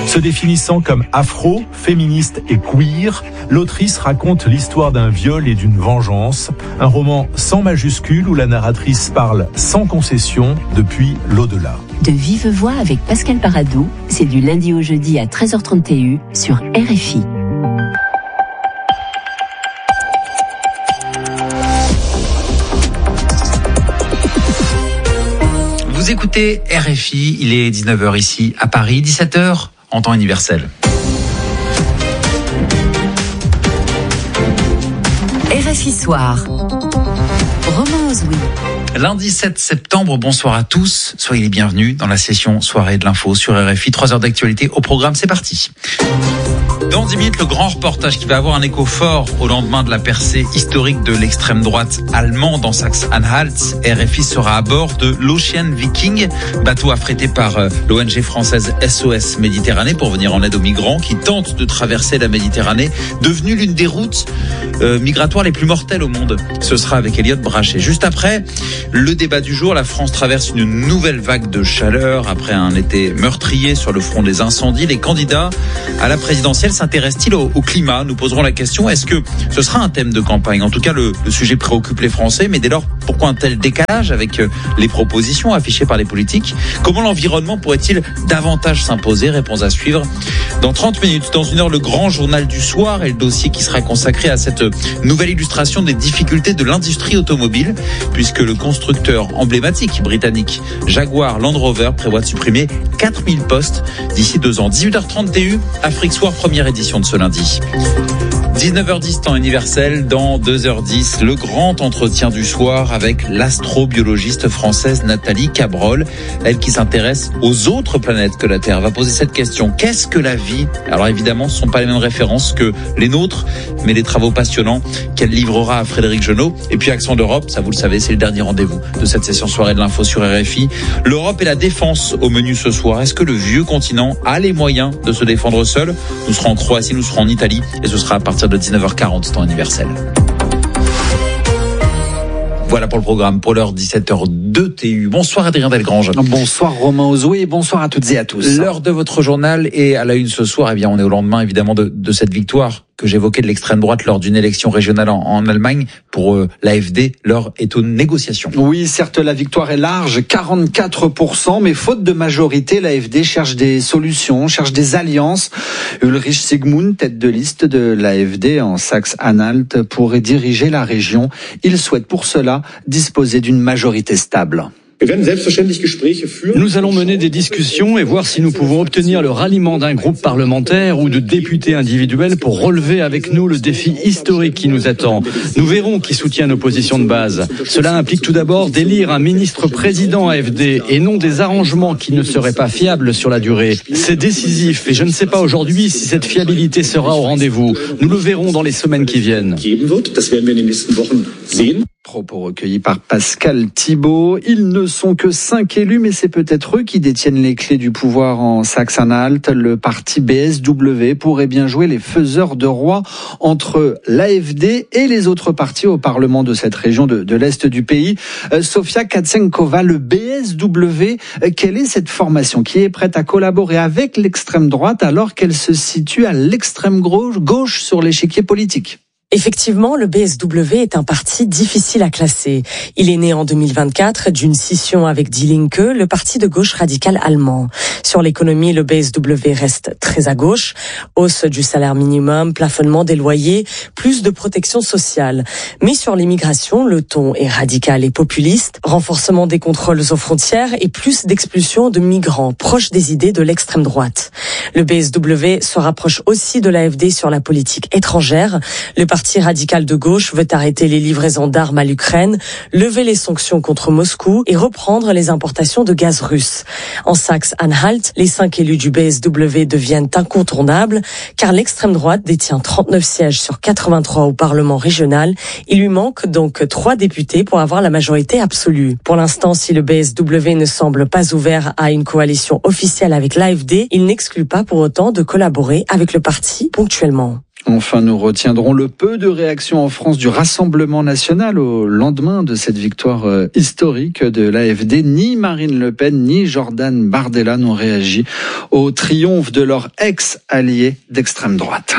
Se définissant comme afro, féministe et queer, l'autrice raconte l'histoire d'un viol et d'une vengeance. Un roman sans majuscule où la narratrice parle sans concession depuis l'au-delà. De vive voix avec Pascal Paradou, c'est du lundi au jeudi à 13h30 TU sur RFI. Vous écoutez RFI, il est 19h ici à Paris, 17h en temps universel. RFI Soir. Romain Ozoui. Lundi 7 septembre, bonsoir à tous. Soyez les bienvenus dans la session soirée de l'info sur RFI. 3 heures d'actualité au programme, c'est parti. Dans 10 minutes, le grand reportage qui va avoir un écho fort au lendemain de la percée historique de l'extrême droite allemande en Saxe-Anhalt. RFI sera à bord de l'Ocean Viking, bateau affrété par l'ONG française SOS Méditerranée pour venir en aide aux migrants qui tentent de traverser la Méditerranée, devenue l'une des routes migratoires les plus mortelles au monde. Ce sera avec Elliot Brachet. Juste après, le débat du jour, la France traverse une nouvelle vague de chaleur après un été meurtrier sur le front des incendies. Les candidats à la présidentielle s'intéressent-ils au climat? Nous poserons la question, est-ce que ce sera un thème de campagne? En tout cas, le sujet préoccupe les Français, mais dès lors, pourquoi un tel décalage avec les propositions affichées par les politiques? Comment l'environnement pourrait-il davantage s'imposer? Réponse à suivre dans 30 minutes. Dans une heure, le grand journal du soir et le dossier qui sera consacré à cette nouvelle illustration des difficultés de l'industrie automobile, puisque le constructeur emblématique britannique Jaguar Land Rover prévoit de supprimer 4000 postes d'ici 2 ans. 18h30 TU, Afrique Soir, première édition de ce lundi. 19h10 temps universel, dans 2h10, le grand entretien du soir avec l'astrobiologiste française Nathalie Cabrol, elle qui s'intéresse aux autres planètes que la Terre, va poser cette question. Qu'est-ce que la vie? Alors évidemment, ce ne sont pas les mêmes références que les nôtres, mais les travaux passionnants qu'elle livrera à Frédéric Genot. Et puis Accent d'Europe, ça vous le savez, c'est le dernier rendez-vous de cette session soirée de l'info sur RFI. L'Europe et la défense au menu ce soir. Est-ce que le vieux continent a les moyens de se défendre seul? Nous serons en Croatie, nous serons en Italie, et ce sera à partir de 19h40, temps universel. Voilà pour le programme, pour l'heure 17h02 TU. Bonsoir Adrien Delgrange. Bonsoir Romain Ozoui et bonsoir à toutes et à tous. L'heure de votre journal est à la une ce soir. Eh bien, on est au lendemain évidemment de cette victoire que j'évoquais de l'extrême droite lors d'une élection régionale en Allemagne. Pour l'AfD, l'heure est aux négociations. Oui, certes, la victoire est large, 44%, mais faute de majorité, l'AfD cherche des solutions, cherche des alliances. Ulrich Sigmund, tête de liste de l'AfD en Saxe-Anhalt, pourrait diriger la région. Il souhaite pour cela disposer d'une majorité stable. Nous allons mener des discussions et voir si nous pouvons obtenir le ralliement d'un groupe parlementaire ou de députés individuels pour relever avec nous le défi historique qui nous attend. Nous verrons qui soutient nos positions de base. Cela implique tout d'abord d'élire un ministre-président AfD et non des arrangements qui ne seraient pas fiables sur la durée. C'est décisif et je ne sais pas aujourd'hui si cette fiabilité sera au rendez-vous. Nous le verrons dans les semaines qui viennent. Propos recueillis par Pascal Thibault. Ils ne sont que 5 élus, mais c'est peut-être eux qui détiennent les clés du pouvoir en Saxe-Anhalt. Le parti BSW pourrait bien jouer les faiseurs de roi entre l'AfD et les autres partis au Parlement de cette région de l'Est du pays. Sofia Katsenkova, le BSW, quelle est cette formation qui est prête à collaborer avec l'extrême droite alors qu'elle se situe à l'extrême gauche sur l'échiquier politique? Effectivement, le BSW est un parti difficile à classer. Il est né en 2024 d'une scission avec Die Linke, le parti de gauche radical allemand. Sur l'économie, le BSW reste très à gauche. Hausse du salaire minimum, plafonnement des loyers, plus de protection sociale. Mais sur l'immigration, le ton est radical et populiste. Renforcement des contrôles aux frontières et plus d'expulsion de migrants proches des idées de l'extrême droite. Le BSW se rapproche aussi de l'AfD sur la politique étrangère. Le parti radical de gauche veut arrêter les livraisons d'armes à l'Ukraine, lever les sanctions contre Moscou et reprendre les importations de gaz russe. En Saxe-Anhalt, les 5 élus du BSW deviennent incontournables car l'extrême droite détient 39 sièges sur 83 au Parlement régional. Il lui manque donc 3 députés pour avoir la majorité absolue. Pour l'instant, si le BSW ne semble pas ouvert à une coalition officielle avec l'AfD, il n'exclut pas pour autant de collaborer avec le parti ponctuellement. Enfin, nous retiendrons le peu de réactions en France du Rassemblement national au lendemain de cette victoire historique de l'AfD. Ni Marine Le Pen, ni Jordan Bardella n'ont réagi au triomphe de leur ex-allié d'extrême droite.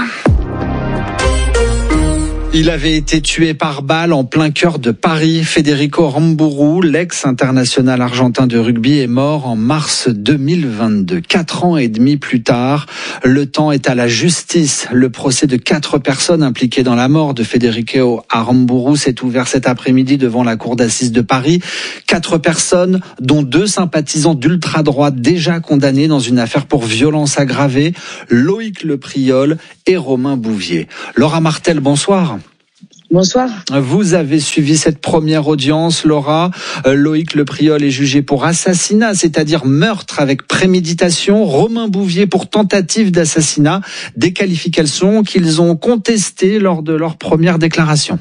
Il avait été tué par balle en plein cœur de Paris. Federico Aramburu, l'ex-international argentin de rugby, est mort en mars 2022. 4 ans et demi plus tard, le temps est à la justice. Le procès de 4 personnes impliquées dans la mort de Federico Aramburu s'est ouvert cet après-midi devant la cour d'assises de Paris. 4 personnes, dont 2 sympathisants d'ultra-droite déjà condamnés dans une affaire pour violence aggravée, Loïc Lepriol et Romain Bouvier. Laura Martel, bonsoir. Bonsoir. Vous avez suivi cette première audience, Laura. Loïc Lepriol est jugé pour assassinat, c'est-à-dire meurtre avec préméditation. Romain Bouvier pour tentative d'assassinat. Des qualifications qu'ils ont contestées lors de leur première déclaration.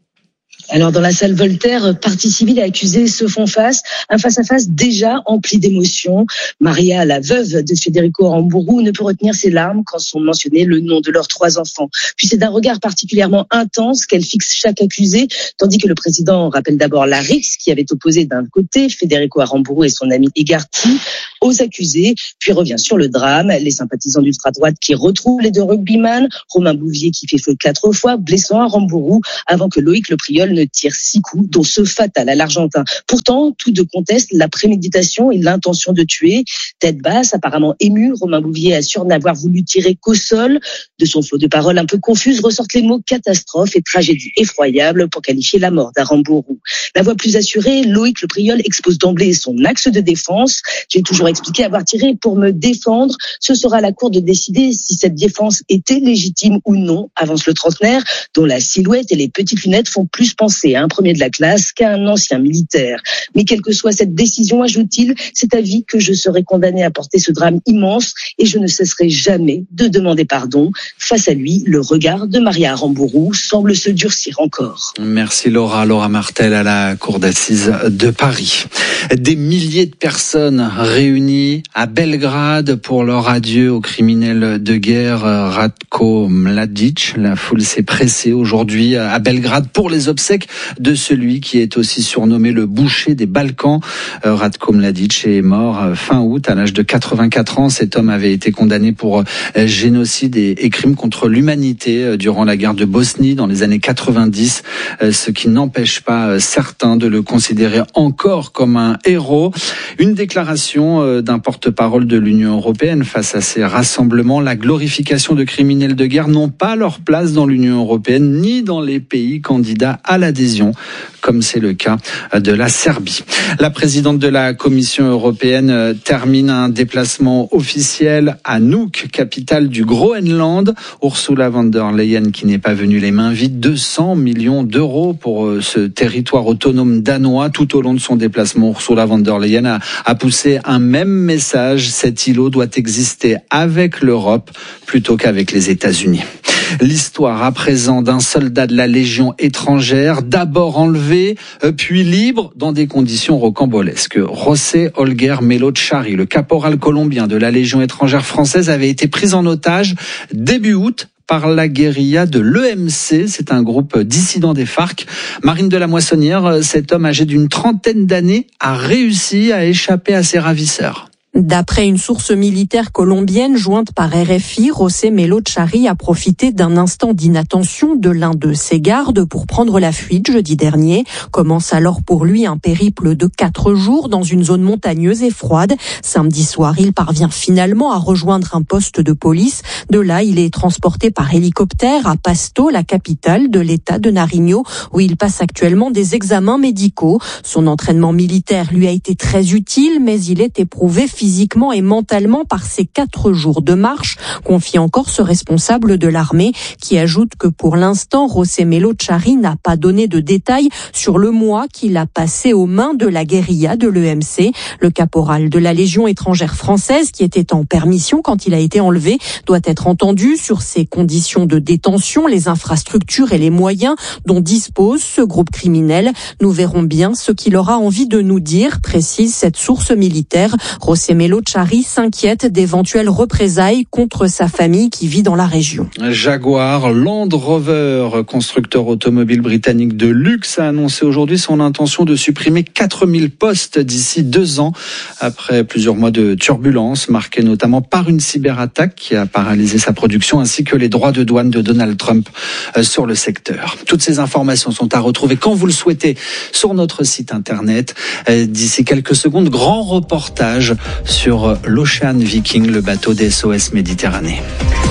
Alors dans la salle Voltaire, partie civile et accusée se font face, un face-à-face déjà empli d'émotions. Maria, la veuve de Federico Aramburu, ne peut retenir ses larmes quand sont mentionnés le nom de leurs 3 enfants. Puis c'est d'un regard particulièrement intense qu'elle fixe chaque accusé, tandis que le président rappelle d'abord Larix, qui avait opposé d'un côté Federico Aramburu et son ami Egarty aux accusés, puis revient sur le drame, les sympathisants d'ultra-droite qui retrouvent les 2 rugbyman, Romain Bouvier qui fait feu 4 fois, blessant Aramburu, avant que Loïc Lepriol ne tire 6 coups, dont ce fatal à l'Argentin. Pourtant, tous 2 contestent la préméditation et l'intention de tuer. Tête basse, apparemment ému, Romain Bouvier assure n'avoir voulu tirer qu'au sol. De son flot de paroles un peu confuses ressortent les mots catastrophe et tragédie effroyable pour qualifier la mort d'Aramburu. La voix plus assurée, Loïc Lepriol expose d'emblée son axe de défense. J'ai toujours expliqué avoir tiré pour me défendre. Ce sera à la cour de décider si cette défense était légitime ou non, avance le trentenaire, dont la silhouette et les petites lunettes font plus penser à un premier de la classe qu'à un ancien militaire. Mais quelle que soit cette décision, ajoute-t-il, c'est à vie que je serai condamné à porter ce drame immense et je ne cesserai jamais de demander pardon. Face à lui, le regard de Maria Aramburu semble se durcir encore. Merci Laura. Laura Martel à la cour d'assises de Paris. Des milliers de personnes réunies à Belgrade pour leur adieu au criminel de guerre Ratko Mladic. La foule s'est pressée aujourd'hui à Belgrade pour les obsèques de celui qui est aussi surnommé le boucher des Balkans. Ratko Mladic est mort fin août à l'âge de 84 ans. Cet homme avait été condamné pour génocide et crimes contre l'humanité durant la guerre de Bosnie dans les années 90, ce qui n'empêche pas certains de le considérer encore comme un héros. Une déclaration d'un porte-parole de l'Union européenne face à ces rassemblements. La glorification de criminels de guerre n'ont pas leur place dans l'Union européenne ni dans les pays candidats à l'adhésion, comme c'est le cas de la Serbie. La présidente de la Commission européenne termine un déplacement officiel à Nuuk, capitale du Groenland. Ursula von der Leyen, qui n'est pas venue les mains vides, 200 millions d'euros pour ce territoire autonome danois. Tout au long de son déplacement, Ursula von der Leyen a poussé un même message. Cet îlot doit exister avec l'Europe plutôt qu'avec les États-Unis. L'histoire à présent d'un soldat de la Légion étrangère, d'abord enlevé, puis libre dans des conditions rocambolesques. José Holger Melo Chari, le caporal colombien de la Légion étrangère française, avait été pris en otage début août par la guérilla de l'EMC, c'est un groupe dissident des FARC. Marine de la Moissonnière, cet homme âgé d'une 30aine d'années a réussi à échapper à ses ravisseurs. D'après une source militaire colombienne jointe par RFI, José Melo Chari a profité d'un instant d'inattention de l'un de ses gardes pour prendre la fuite jeudi dernier. Commence alors pour lui un périple de 4 jours dans une zone montagneuse et froide. Samedi soir, il parvient finalement à rejoindre un poste de police. De là, il est transporté par hélicoptère à Pasto, la capitale de l'État de Nariño, où il passe actuellement des examens médicaux. Son entraînement militaire lui a été très utile, mais il est éprouvé physiquement et mentalement par ces 4 jours de marche, confie encore ce responsable de l'armée, qui ajoute que pour l'instant, José Melo Chari n'a pas donné de détails sur le mois qu'il a passé aux mains de la guérilla de l'EMC. Le caporal de la Légion étrangère française, qui était en permission quand il a été enlevé, doit être entendu sur ses conditions de détention, les infrastructures et les moyens dont dispose ce groupe criminel. Nous verrons bien ce qu'il aura envie de nous dire, précise cette source militaire. José José Melo Chari s'inquiète d'éventuelles représailles contre sa famille qui vit dans la région. Jaguar Land Rover, constructeur automobile britannique de luxe, a annoncé aujourd'hui son intention de supprimer 4000 postes d'ici 2 ans, après plusieurs mois de turbulences, marqués notamment par une cyberattaque qui a paralysé sa production, ainsi que les droits de douane de Donald Trump sur le secteur. Toutes ces informations sont à retrouver quand vous le souhaitez sur notre site internet. D'ici quelques secondes, grand reportage sur l'Ocean Viking, le bateau des SOS Méditerranée.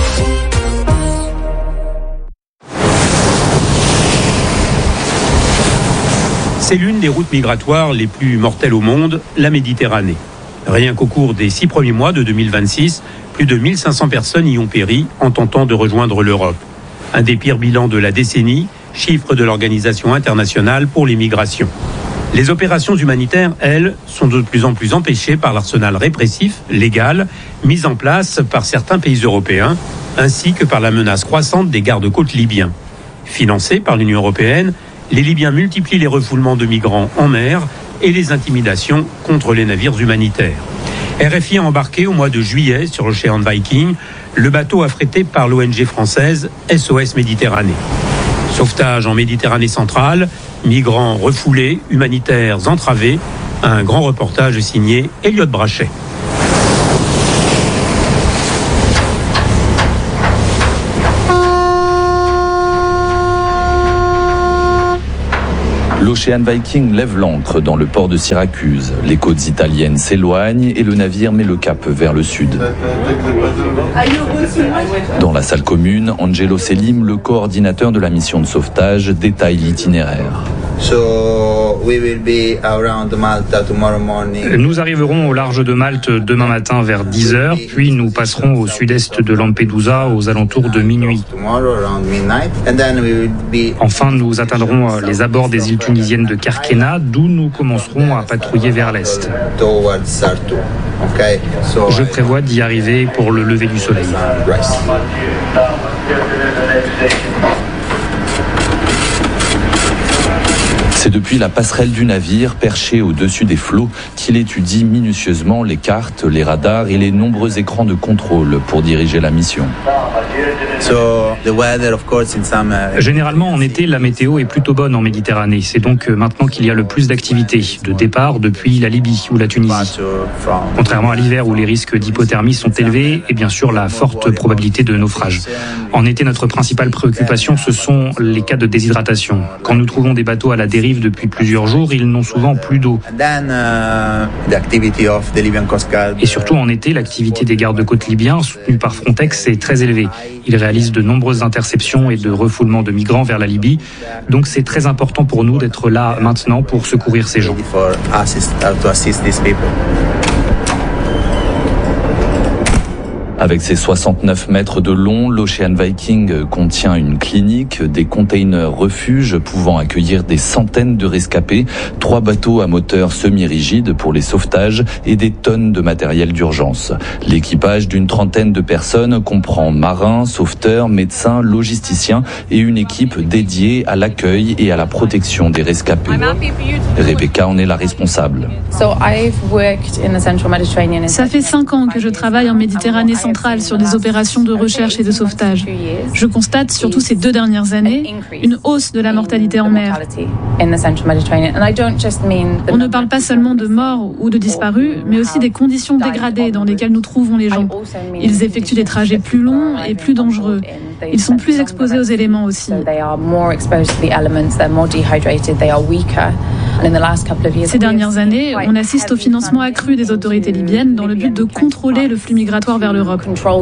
C'est l'une des routes migratoires les plus mortelles au monde, la Méditerranée. Rien qu'au cours des 6 premiers mois de 2026, plus de 1500 personnes y ont péri en tentant de rejoindre l'Europe. Un des pires bilans de la décennie, chiffre de l'Organisation internationale pour les migrations. Les opérations humanitaires, elles, sont de plus en plus empêchées par l'arsenal répressif, légal, mis en place par certains pays européens, ainsi que par la menace croissante des gardes-côtes libyens. Financés par l'Union européenne, les Libyens multiplient les refoulements de migrants en mer et les intimidations contre les navires humanitaires. RFI a embarqué au mois de juillet sur l'Ocean Viking, le bateau affrété par l'ONG française SOS Méditerranée. Sauvetage en Méditerranée centrale, migrants refoulés, humanitaires entravés, un grand reportage signé Elliot Brachet. L'Ocean Viking lève l'ancre dans le port de Syracuse. Les côtes italiennes s'éloignent et le navire met le cap vers le sud. Dans la salle commune, Angelo Selim, le coordinateur de la mission de sauvetage, détaille l'itinéraire. Nous arriverons au large de Malte demain matin vers 10h, puis nous passerons au sud-est de Lampedusa aux alentours de minuit. Enfin, nous atteindrons les abords des îles tunisiennes de Kerkena, d'où nous commencerons à patrouiller vers l'est. Je prévois d'y arriver pour le lever du soleil. C'est depuis la passerelle du navire, perché au-dessus des flots, qu'il étudie minutieusement les cartes, les radars et les nombreux écrans de contrôle pour diriger la mission. Généralement, en été, la météo est plutôt bonne en Méditerranée. C'est donc maintenant qu'il y a le plus d'activités, de départ depuis la Libye ou la Tunisie. Contrairement à l'hiver où les risques d'hypothermie sont élevés et bien sûr la forte probabilité de naufrage. En été, notre principale préoccupation, ce sont les cas de déshydratation. Quand nous trouvons des bateaux à la dérive depuis plusieurs jours, ils n'ont souvent plus d'eau. Et surtout en été, l'activité des gardes-côtes libyens, soutenue par Frontex, est très élevée. Ils réalisent de nombreuses interceptions et de refoulements de migrants vers la Libye. Donc c'est très important pour nous d'être là maintenant pour secourir ces gens. Avec ses 69 mètres de long, l'Ocean Viking contient une clinique, des containers refuges pouvant accueillir des centaines de rescapés, 3 bateaux à moteur semi-rigide pour les sauvetages et des tonnes de matériel d'urgence. L'équipage d'une 30aine de personnes comprend marins, sauveteurs, médecins, logisticiens et une équipe dédiée à l'accueil et à la protection des rescapés. Rebecca en est la responsable. Ça fait 5 ans que je travaille en Méditerranée centrale sur des opérations de recherche et de sauvetage. Je constate, surtout ces 2 dernières années, une hausse de la mortalité en mer. On ne parle pas seulement de morts ou de disparus, mais aussi des conditions dégradées dans lesquelles nous trouvons les gens. Ils effectuent des trajets plus longs et plus dangereux. Ils sont plus exposés aux éléments aussi. Ces dernières années, on assiste au financement accru des autorités libyennes dans le but de contrôler le flux migratoire vers l'Europe.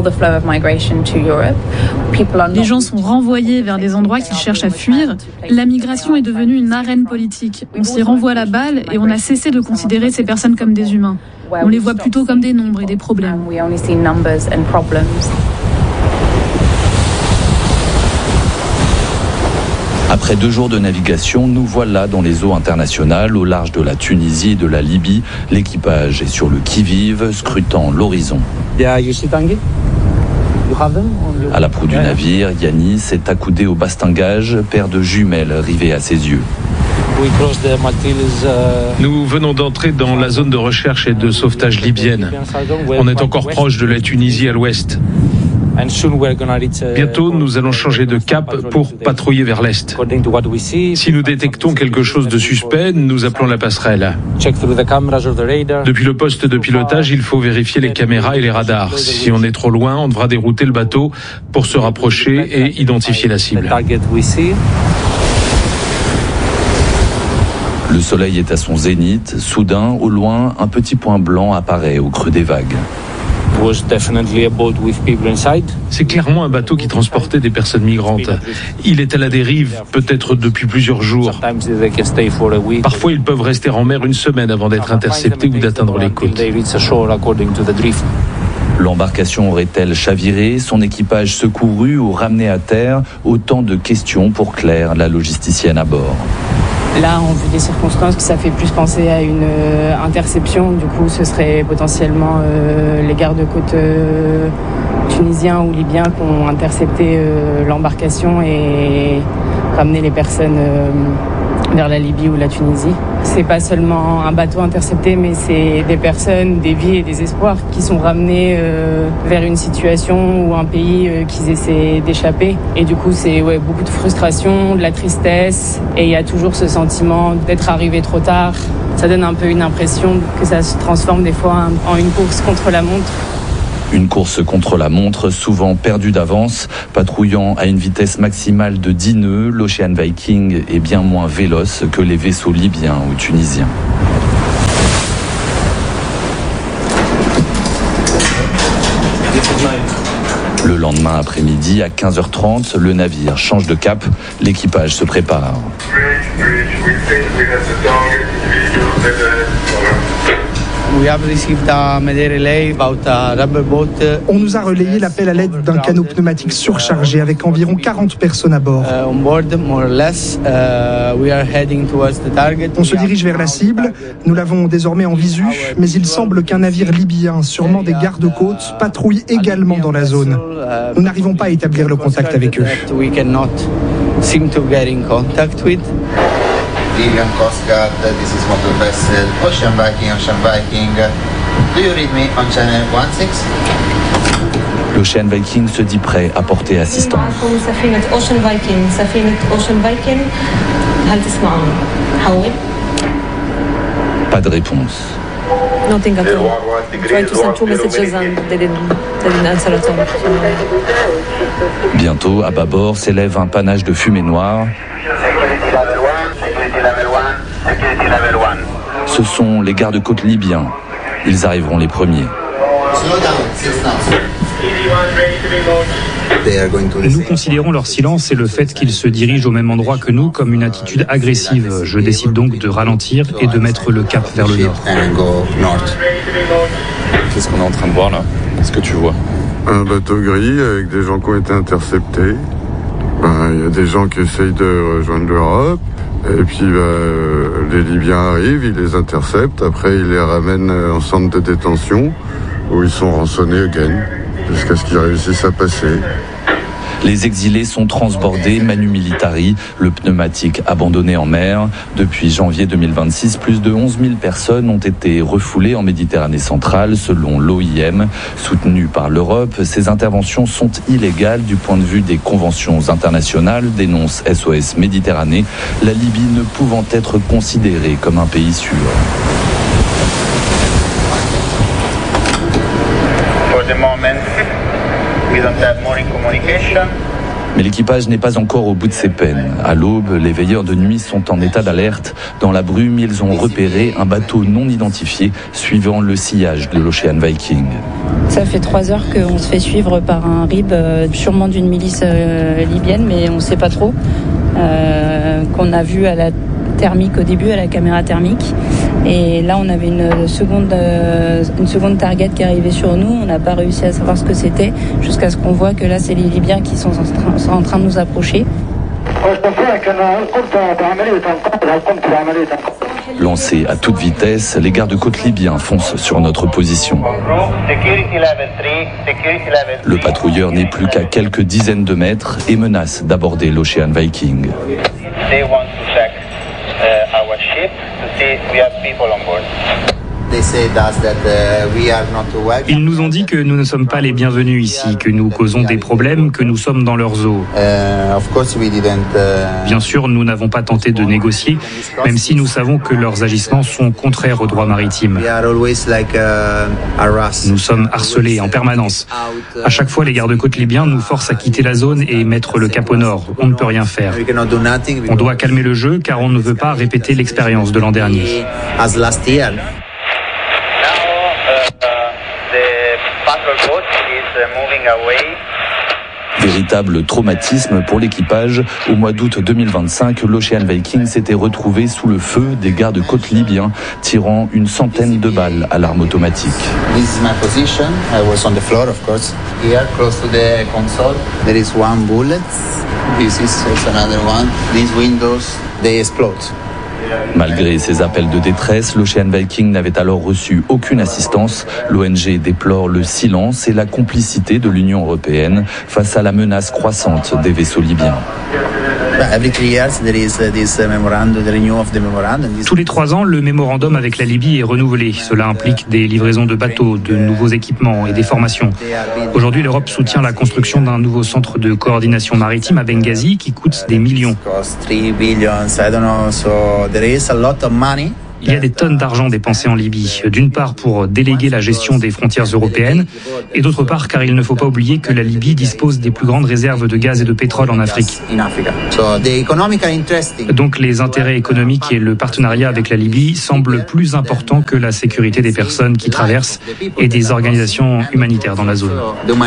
Les gens sont renvoyés vers des endroits qu'ils cherchent à fuir. La migration est devenue une arène politique. On s'y renvoie la balle et on a cessé de considérer ces personnes comme des humains. On les voit plutôt comme des nombres et des problèmes. Après 2 jours de navigation, nous voilà dans les eaux internationales, au large de la Tunisie et de la Libye. L'équipage est sur le qui-vive, scrutant l'horizon. À la proue du navire, Yanis est accoudé au bastingage, paire de jumelles rivées à ses yeux. Nous venons d'entrer dans la zone de recherche et de sauvetage libyenne. On est encore proche de la Tunisie à l'ouest. Bientôt, nous allons changer de cap pour patrouiller vers l'est. Si nous détectons quelque chose de suspect, nous appelons la passerelle. Depuis le poste de pilotage, il faut vérifier les caméras et les radars. Si on est trop loin, on devra dérouter le bateau pour se rapprocher et identifier la cible. Le soleil est à son zénith. Soudain, au loin, un petit point blanc apparaît au creux des vagues. C'est clairement un bateau qui transportait des personnes migrantes. Il est à la dérive, peut-être depuis plusieurs jours. Parfois, ils peuvent rester en mer une semaine avant d'être interceptés ou d'atteindre les côtes. L'embarcation aurait-elle chaviré, son équipage secouru ou ramené à terre? Autant de questions pour Claire, la logisticienne à bord. Là, en vue des circonstances, ça fait plus penser à une interception. Du coup, ce serait potentiellement les gardes-côtes tunisiens ou libyens qui ont intercepté l'embarcation et ramené les personnes vers la Libye ou la Tunisie. C'est pas seulement un bateau intercepté, mais c'est des personnes, des vies et des espoirs qui sont ramenés vers une situation ou un pays qu'ils essaient d'échapper. Et du coup, c'est beaucoup de frustration, de la tristesse, et il y a toujours ce sentiment d'être arrivé trop tard. Ça donne un peu une impression que ça se transforme des fois en une course contre la montre. Une course contre la montre, souvent perdue d'avance. Patrouillant à une vitesse maximale de 10 nœuds, l'Ocean Viking est bien moins véloce que les vaisseaux libyens ou tunisiens. Le lendemain après-midi, à 15h30, le navire change de cap. L'équipage se prépare. On nous a relayé l'appel à l'aide d'un canot pneumatique surchargé avec environ 40 personnes à bord. On se dirige vers la cible, nous l'avons désormais en visu, mais il semble qu'un navire libyen, sûrement des gardes-côtes, patrouille également dans la zone. Nous n'arrivons pas à établir le contact avec eux. Libyan Coast Guard, this is motor vessel, Ocean Viking. Do you read me on channel 16? L'Ocean Viking se dit prêt à porter assistance. Pas de réponse. Nothing at all. Tried to send 2 messages and they didn't answer at all. Bientôt, à bâbord, s'élève un panache de fumée noire. Ce sont les gardes-côtes libyens. Ils arriveront les premiers. Nous considérons leur silence et le fait qu'ils se dirigent au même endroit que nous comme une attitude agressive. Je décide donc de ralentir et de mettre le cap vers le nord. Qu'est-ce qu'on est en train de voir là? Qu'est-ce que tu vois? Un bateau gris avec des gens qui ont été interceptés. Il y a des gens qui essayent de rejoindre l'Europe. Et puis les Libyens arrivent, ils les interceptent. Après, ils les ramènent en centre de détention où ils sont rançonnés again jusqu'à ce qu'ils réussissent à passer. Les exilés sont transbordés manu militari, le pneumatique abandonné en mer. Depuis janvier 2026, plus de 11 000 personnes ont été refoulées en Méditerranée centrale, selon l'OIM. Soutenues par l'Europe, ces interventions sont illégales du point de vue des conventions internationales, dénonce SOS Méditerranée, la Libye ne pouvant être considérée comme un pays sûr. For the moment, we don't have more communication. Mais l'équipage n'est pas encore au bout de ses peines. À l'aube, les veilleurs de nuit sont en état d'alerte. Dans la brume, ils ont repéré un bateau non identifié suivant le sillage de l'Ocean Viking. Ça fait 3 heures qu'on se fait suivre par un RIB, sûrement d'une milice libyenne, mais on ne sait pas trop. Qu'on a vu à la thermique au début, à la caméra thermique. Et là, on avait une seconde target qui arrivait sur nous. On n'a pas réussi à savoir ce que c'était jusqu'à ce qu'on voit que là, c'est les Libyens qui sont en train de nous approcher. Lancés à toute vitesse, les gardes-côtes libyens foncent sur notre position. Le patrouilleur n'est plus qu'à quelques dizaines de mètres et menace d'aborder l'Ocean Viking. Ils nous ont dit que nous ne sommes pas les bienvenus ici, que nous causons des problèmes, que nous sommes dans leurs eaux. Bien sûr, nous n'avons pas tenté de négocier, même si nous savons que leurs agissements sont contraires au droit maritime. Nous sommes harcelés en permanence. À chaque fois, les gardes-côtes libyens nous forcent à quitter la zone et mettre le cap au nord. On ne peut rien faire. On doit calmer le jeu car on ne veut pas répéter l'expérience de l'an dernier. Véritable traumatisme pour l'équipage. Au mois d'août 2025, l'Ocean Viking s'était retrouvé sous le feu des gardes-côtes libyens, tirant une centaine de balles à l'arme automatique. This is my position. I was on the floor, of course. Here, close to the console, there is one bullet. This is also another one. These windows, they explode. Malgré ces appels de détresse, l'Ocean Viking n'avait alors reçu aucune assistance. L'ONG déplore le silence et la complicité de l'Union européenne face à la menace croissante des vaisseaux libyens. Tous les 3 ans, le mémorandum avec la Libye est renouvelé. Cela implique des livraisons de bateaux, de nouveaux équipements et des formations. Aujourd'hui, l'Europe soutient la construction d'un nouveau centre de coordination maritime à Benghazi qui coûte des millions. Il y a des tonnes d'argent dépensé en Libye, d'une part pour déléguer la gestion des frontières européennes, et d'autre part car il ne faut pas oublier que la Libye dispose des plus grandes réserves de gaz et de pétrole en Afrique. Donc les intérêts économiques et le partenariat avec la Libye semblent plus importants que la sécurité des personnes qui traversent et des organisations humanitaires dans la zone.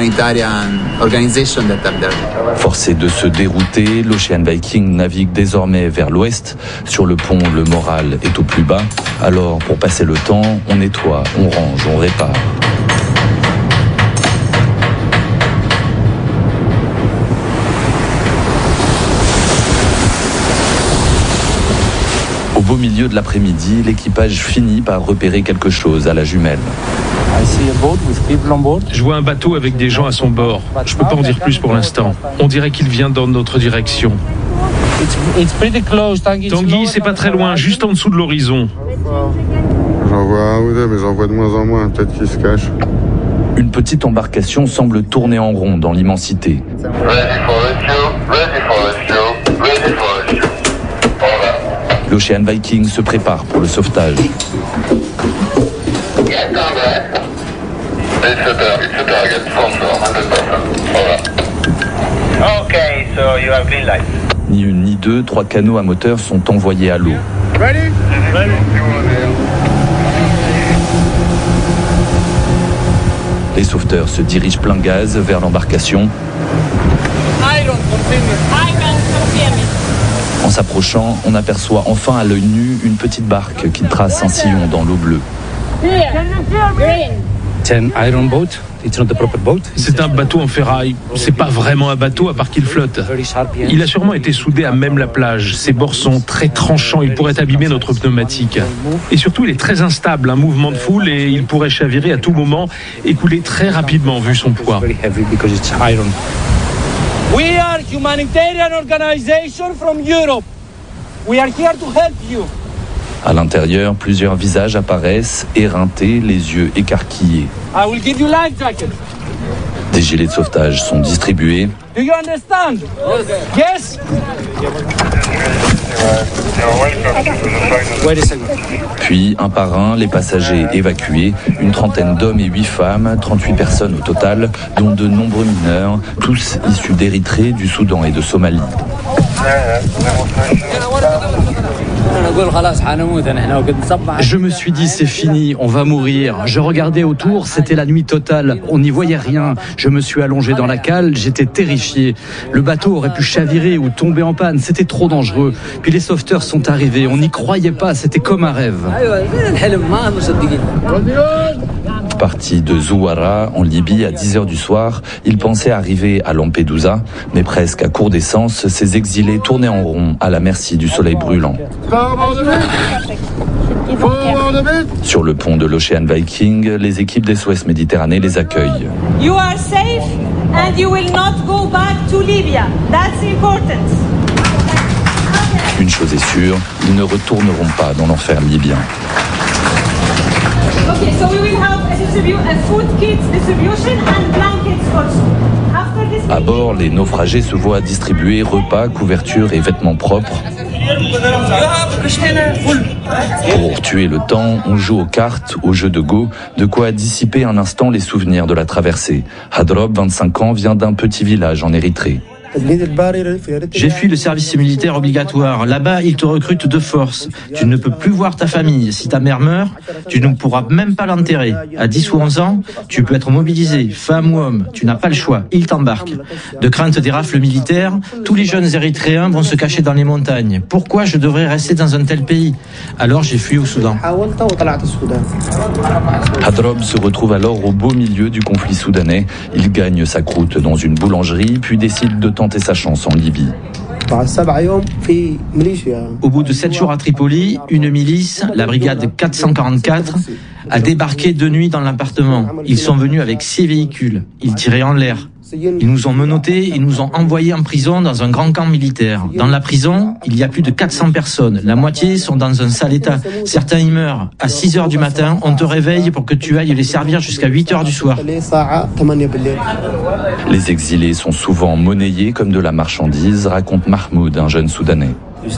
Forcé de se dérouter, l'Ocean Viking navigue désormais vers l'ouest. Sur le pont, le moral est au plus bas. Alors, pour passer le temps, on nettoie, on range, on répare. Au beau milieu de l'après-midi, l'équipage finit par repérer quelque chose à la jumelle. Je vois un bateau avec des gens à son bord. Je ne peux pas en dire plus pour l'instant. On dirait qu'il vient dans notre direction. Tanguy, c'est pas très loin, juste en dessous de l'horizon. J'en vois un ou deux, mais j'en vois de moins en moins, peut-être qu'ils se cachent. Une petite embarcation semble tourner en rond dans l'immensité. L'Ocean Viking se prépare pour le sauvetage. Ni une ni deux, 3 canots à moteur sont envoyés à l'eau. Les sauveteurs se dirigent plein gaz vers l'embarcation. En s'approchant, on aperçoit enfin à l'œil nu une petite barque qui trace un sillon dans l'eau bleue. C'est un bateau en ferraille. C'est pas vraiment un bateau à part qu'il flotte. Il a sûrement été soudé à même la plage. Ses bords sont très tranchants. Il pourrait abîmer notre pneumatique. Et surtout, il est très instable. Un mouvement de foule et il pourrait chavirer à tout moment et couler très rapidement vu son poids. We are humanitarian organization from Europe. We are here to help you. À l'intérieur, plusieurs visages apparaissent, éreintés, les yeux écarquillés. I will give you life jackets. Des gilets de sauvetage sont distribués. Do you understand? Yes? Puis, un par un, les passagers évacués, une trentaine d'hommes et 8 femmes, 38 personnes au total, dont de nombreux mineurs, tous issus d'Érythrée, du Soudan et de Somalie. Je me suis dit, c'est fini, on va mourir. Je regardais autour, c'était la nuit totale, on n'y voyait rien. Je me suis allongé dans la cale, j'étais terrifié. Le bateau aurait pu chavirer ou tomber en panne, c'était trop dangereux. Puis les sauveteurs sont arrivés, on n'y croyait pas, c'était comme un rêve. Parti de Zouara, en Libye, à 10h du soir, il pensait arriver à Lampedusa, mais presque à court d'essence, ces exilés tournaient en rond à la merci du soleil brûlant. Sur le pont de l'Ocean Viking, les équipes d'SOS Méditerranée les accueillent. You are safe and you will not go back to Libya. That's important. Une chose est sûre, ils ne retourneront pas dans l'enfer libyen. À bord, les naufragés se voient distribuer repas, couvertures et vêtements propres. Pour tuer le temps, on joue aux cartes, aux jeux de go, de quoi dissiper un instant les souvenirs de la traversée. Hadrob, 25 ans, vient d'un petit village en Érythrée. J'ai fui le service militaire obligatoire. Là-bas, ils te recrutent de force. Tu ne peux plus voir ta famille. Si ta mère meurt, tu ne pourras même pas l'enterrer. À 10 ou 11 ans, tu peux être mobilisé, femme ou homme. Tu n'as pas le choix. Ils t'embarquent. De crainte des rafles militaires, tous les jeunes Érythréens vont se cacher dans les montagnes. Pourquoi je devrais rester dans un tel pays? Alors j'ai fui au Soudan. Hadrob se retrouve alors au beau milieu du conflit soudanais. Il gagne sa croûte dans une boulangerie, puis décide de tenter sa chance en Libye. Au bout de 7 jours à Tripoli, une milice, la brigade 444, a débarqué de nuit dans l'appartement. Ils sont venus avec 6 véhicules. Ils tiraient en l'air. Ils nous ont menottés et nous ont envoyés en prison dans un grand camp militaire. Dans la prison, il y a plus de 400 personnes. La moitié sont dans un sale état. Certains y meurent. À 6 heures du matin, on te réveille pour que tu ailles les servir jusqu'à 8 heures du soir. Les exilés sont souvent monnayés comme de la marchandise, raconte Mahmoud, un jeune Soudanais.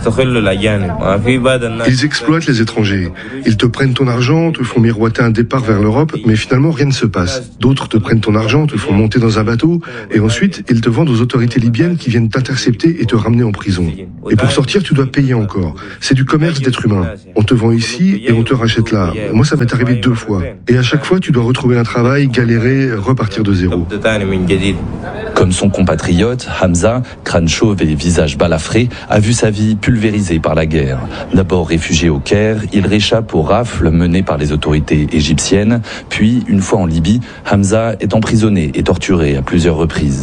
Ils exploitent les étrangers. Ils te prennent ton argent, te font miroiter un départ vers l'Europe, mais finalement rien ne se passe. D'autres te prennent ton argent, te font monter dans un bateau, et ensuite ils te vendent aux autorités libyennes qui viennent t'intercepter et te ramener en prison. Et pour sortir, tu dois payer encore. C'est du commerce d'êtres humains. On te vend ici et on te rachète là. Moi, ça m'est arrivé 2 fois. Et à chaque fois, tu dois retrouver un travail, galérer, repartir de zéro. Comme son compatriote, Hamza, crâne chauve et visage balafré, a vu sa vie pulvérisée par la guerre. D'abord réfugié au Caire, il réchappe aux rafles menées par les autorités égyptiennes. Puis, une fois en Libye, Hamza est emprisonné et torturé à plusieurs reprises.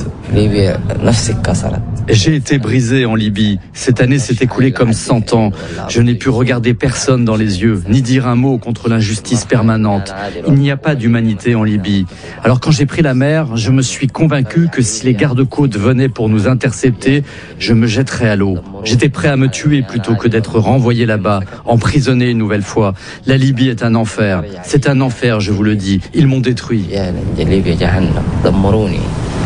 J'ai été brisé en Libye. Cette année s'est écoulée comme 100 ans. Je n'ai pu regarder personne dans les yeux, ni dire un mot contre l'injustice permanente. Il n'y a pas d'humanité en Libye. Alors quand j'ai pris la mer, je me suis convaincu que si les gardes-côtes venaient pour nous intercepter, je me jetterais à l'eau. J'étais prêt à me tuer plutôt que d'être renvoyé là-bas, emprisonné une nouvelle fois. La Libye est un enfer. C'est un enfer, je vous le dis. Ils m'ont détruit.